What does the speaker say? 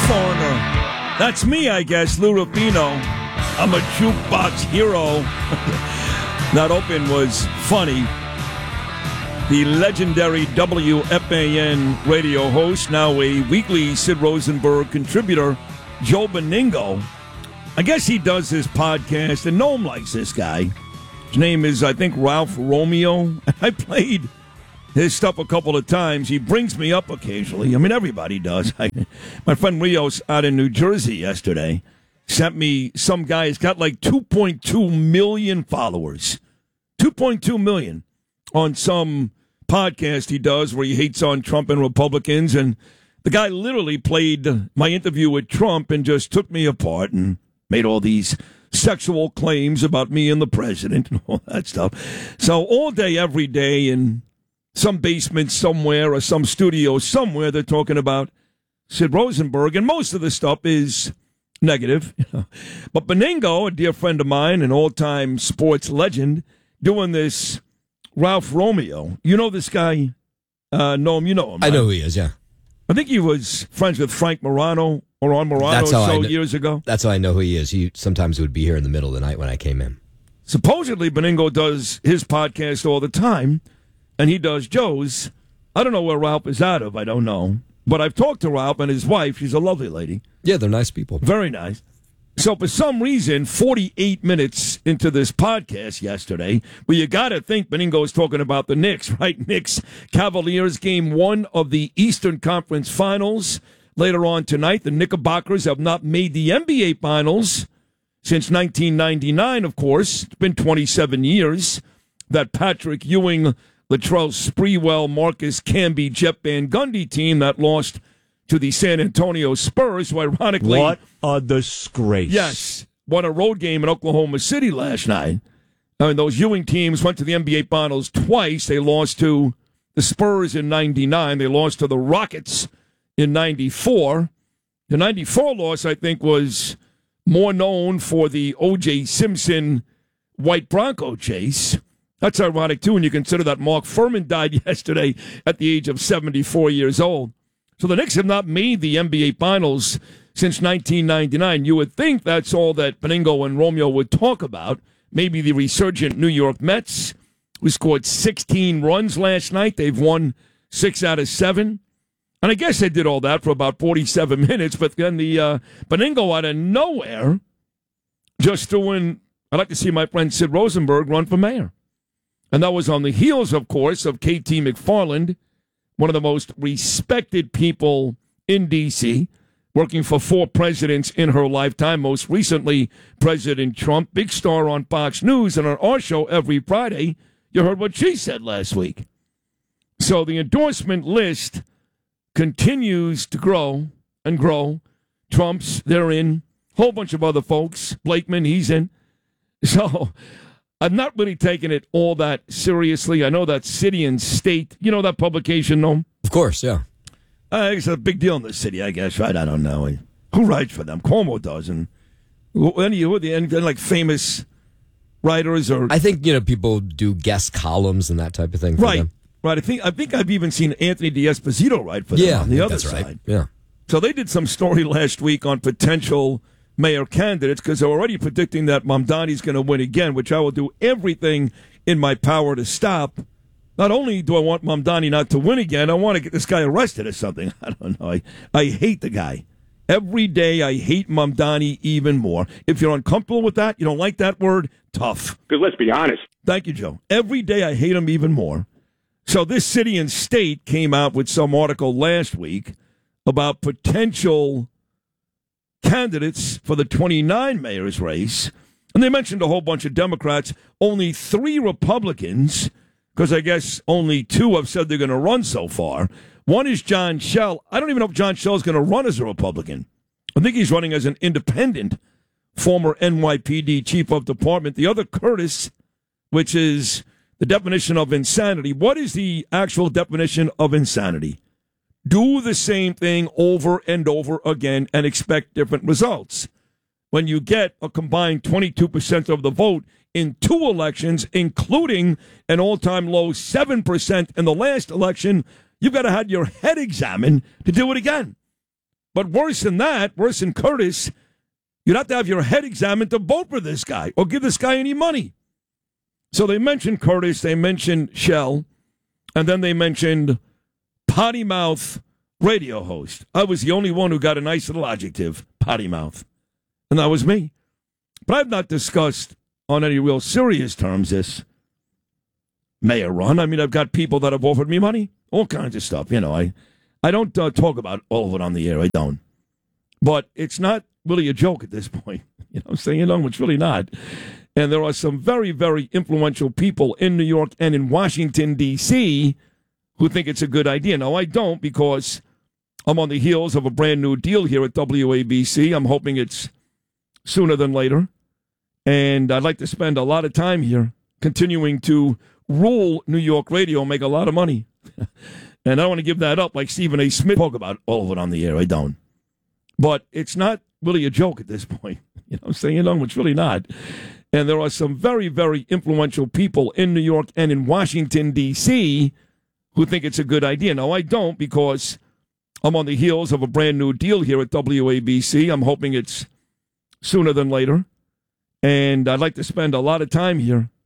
Foreigner. That's me, I guess, Lou Rubino. I'm a jukebox hero. That open was funny. The legendary WFAN radio host, now a weekly Sid Rosenberg contributor, Joe Benigno. I guess he does his podcast, and no one likes this guy. His name is, I think, Ralph Romeo. I played his stuff a couple of times. He brings me up occasionally. I mean, everybody does. My friend Rios out in New Jersey yesterday sent me some guy who's got like 2.2 million followers. 2.2 million on some podcast he does where he hates on Trump and Republicans. And the guy literally played my interview with Trump and just took me apart and made all these sexual claims about me and the president and all that stuff. So all day, every day, in some basement somewhere or some studio somewhere, they're talking about Sid Rosenberg, and most of the stuff is negative. But Benigno, a dear friend of mine, an all-time sports legend, doing this Ralph Romeo. You know this guy? Noam, you know him. I know who he is, yeah. I think he was friends with Frank Morano or on Morano years ago. That's how I know who he is. He sometimes would be here in the middle of the night when I came in. Supposedly, Benigno does his podcast all the time, and he does Joe's. I don't know where Ralph is out of. I don't know. But I've talked to Ralph and his wife. She's a lovely lady. Yeah, they're nice people. Very nice. So for some reason, 48 minutes into this podcast yesterday, well, you got to think Benigno is talking about the Knicks, right? Knicks Cavaliers game 1 of the Eastern Conference Finals. Later on tonight, the Knickerbockers have not made the NBA Finals since 1999, of course. It's been 27 years. That Patrick Ewing, Latrell Sprewell, Marcus Camby, Jeff Van Gundy team that lost to the San Antonio Spurs, who ironically... What a disgrace. Yes. Won a road game in Oklahoma City last night. And those Ewing teams went to the NBA Finals twice. They lost to the Spurs in 99. They lost to the Rockets in 94. The 94 loss, I think, was more known for the O.J. Simpson white Bronco chase. That's ironic, too, when you consider that Mark Furman died yesterday at the age of 74 years old. So the Knicks have not made the NBA Finals since 1999. You would think that's all that Benigno and Romeo would talk about. Maybe the resurgent New York Mets, who scored 16 runs last night. They've won 6 out of 7. And I guess they did all that for about 47 minutes. But then the Benigno out of nowhere just doing, I'd like to see my friend Sid Rosenberg run for mayor. And that was on the heels, of course, of K.T. McFarland, one of the most respected people in D.C., working for 4 presidents in her lifetime, most recently President Trump, big star on Fox News, and on our show every Friday, you heard what she said last week. So the endorsement list continues to grow and grow. Trump's, they're in. A whole bunch of other folks. Blakeman, he's in. So I'm not really taking it all that seriously. I know that City and State, you know that publication, no? Of course, yeah. It's a big deal in the city, I guess, right? I don't know. Who writes for them? Cuomo does. And any like famous writers or... I think, people do guest columns and that type of thing for right. them. Right. I think I've even seen Anthony D'Esposito write for them on the other side. Right. Yeah. So they did some story last week on potential mayor candidates because they're already predicting that Mamdani's going to win again, which I will do everything in my power to stop. Not only do I want Mamdani not to win again, I want to get this guy arrested or something. I don't know. I hate the guy. Every day I hate Mamdani even more. If you're uncomfortable with that, you don't like that word, tough. Because let's be honest. Thank you, Joe. Every day I hate him even more. So this City and State came out with some article last week about potential candidates for the 29 mayor's race. And they mentioned a whole bunch of Democrats, only 3 Republicans, because I guess only 2 have said they're going to run so far. One is John Schell. I don't even know if John Schell is going to run as a Republican. I think he's running as an independent, former NYPD chief of department. The other, Curtis, which is the definition of insanity. What is the actual definition of insanity? Do the same thing over and over again and expect different results. When you get a combined 22% of the vote in 2 elections, including an all-time low 7% in the last election, you've got to have your head examined to do it again. But worse than that, worse than Curtis, you'd have to have your head examined to vote for this guy or give this guy any money. So they mentioned Curtis, they mentioned Shell, and then they mentioned potty mouth radio host. I was the only one who got a nice little adjective, potty mouth. And that was me. But I've not discussed on any real serious terms this mayor run. I mean, I've got people that have offered me money, all kinds of stuff. You know, I don't talk about all of it on the air. I don't. But it's not really a joke at this point. You know what I'm saying? You know, it's really not. And there are some very, very influential people in New York and in Washington, D.C., who think it's a good idea. Now, I don't, because I'm on the heels of a brand new deal here at WABC. I'm hoping it's sooner than later. And I'd like to spend a lot of time here continuing to rule New York radio and make a lot of money. And I don't want to give that up like Stephen A. Smith. Talk about all of it on the air. I don't. But it's not really a joke at this point. You know what I'm saying? You know, it's really not. And there are some very, very influential people in New York and in Washington, D.C., who think it's a good idea. Now, I don't, because I'm on the heels of a brand new deal here at WABC. I'm hoping it's sooner than later. And I'd like to spend a lot of time here